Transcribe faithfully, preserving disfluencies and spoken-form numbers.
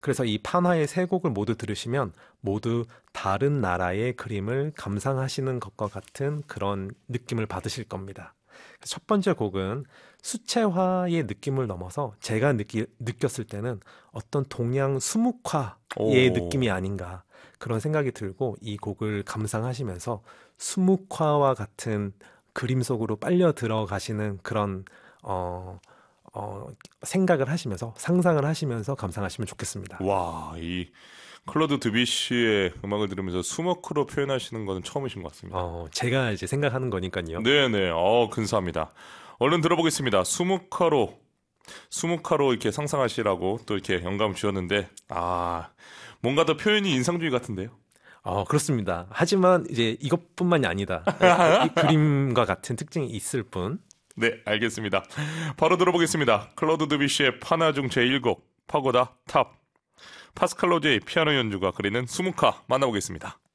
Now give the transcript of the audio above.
그래서 이 판화의 세 곡을 모두 들으시면 모두 다른 나라의 그림을 감상하시는 것과 같은 그런 느낌을 받으실 겁니다. 첫 번째 곡은 수채화의 느낌을 넘어서 제가 느끼, 느꼈을 때는 어떤 동양 수묵화의 오, 느낌이 아닌가 그런 생각이 들고 이 곡을 감상하시면서 수묵화와 같은 그림 속으로 빨려 들어가시는 그런 어, 어, 생각을 하시면서 상상을 하시면서 감상하시면 좋겠습니다. 와, 이 클로드 드뷔시의 음악을 들으면서 수머크로 표현하시는 거는 처음이신 것 같습니다. 어, 제가 이제 생각하는 거니까요. 네네, 어, 근사합니다. 얼른 들어보겠습니다. 수묵화로, 수묵화로 이렇게 상상하시라고 또 이렇게 영감을 주셨는데, 아, 뭔가 더 표현이 인상주의 같은데요? 어, 그렇습니다. 하지만 이제 이것뿐만이 아니다. 이 그림과 같은 특징이 있을 뿐. 네, 알겠습니다. 바로 들어보겠습니다. 클로드 드뷔시의 파나 중 제일 곡, 파고다 탑. 파스칼 로제의 피아노 연주가 그리는 수묵화 만나보겠습니다.